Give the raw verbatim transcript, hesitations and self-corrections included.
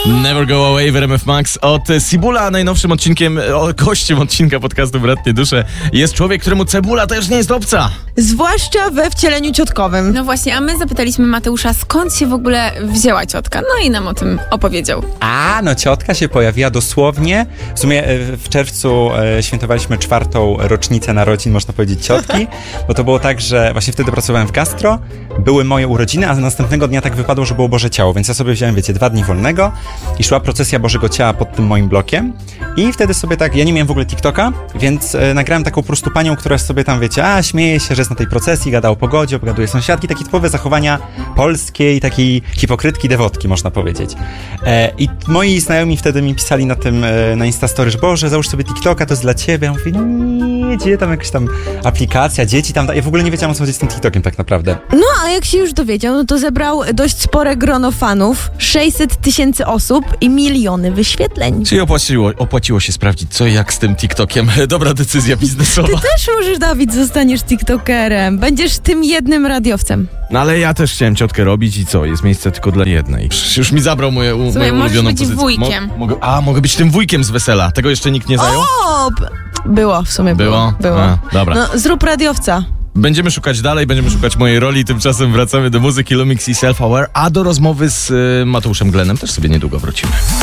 Never Go Away w R M F Max od Sibula. Najnowszym odcinkiem, o, gościem odcinka podcastu Bratnie Dusze jest człowiek, któremu cebula też nie jest obca. Zwłaszcza we wcieleniu ciotkowym. No właśnie, a my zapytaliśmy Mateusza, skąd się w ogóle wzięła ciotka. No i nam o tym opowiedział. A, no ciotka się pojawiła dosłownie. W sumie w czerwcu e, świętowaliśmy czwartą rocznicę narodzin, można powiedzieć, ciotki. Bo to było tak, że właśnie wtedy pracowałem w gastro, były moje urodziny, a następnego dnia tak wypadło, że było Boże Ciało. Więc ja sobie wziąłem, wiecie, dwa dni wolnego i szła procesja Bożego Ciała pod tym moim blokiem. I wtedy sobie tak, ja nie miałem w ogóle TikToka, więc e, nagrałem taką po prostu panią, która sobie tam, wiecie, a śmieje się, że jest na tej procesji, gada o pogodzie, obgaduje sąsiadki, takie typowe zachowania polskiej, takiej hipokrytki, dewotki, można powiedzieć. E, I moi znajomi wtedy mi pisali na tym, e, na Instastory, że Boże, załóż sobie TikToka, to jest dla ciebie. Ja mówię, nie, gdzie tam jakaś tam aplikacja, dzieci tam, ja w ogóle nie wiedziałam, o co chodzi z tym TikTokiem tak naprawdę. No, a jak się już dowiedział, no to zebrał dość spore grono fanów, sześćset tysięcy osób i miliony wyświetleń. Czyli opłaciło, opłaciło się sprawdzić, co i jak z tym TikTokiem. Dobra decyzja biznesowa. Ty też możesz, Dawid, zostaniesz TikTokerem. Będziesz tym jednym radiowcem. No ale ja też chciałem ciotkę robić i co? Jest miejsce tylko dla jednej. Przecież już mi zabrał moje, u, Słuchaj, moją możesz ulubioną być pozycję. wujkiem. Mo- mogę, a, mogę być tym wujkiem z wesela. Tego jeszcze nikt nie zajął? O! b- Było, w sumie było. Było? Było. A, dobra. No, zrób radiowca. Będziemy szukać dalej, będziemy szukać mojej roli, tymczasem wracamy do muzyki Lumix i Self Aware, a do rozmowy z y, Mateuszem Glenem też sobie niedługo wrócimy.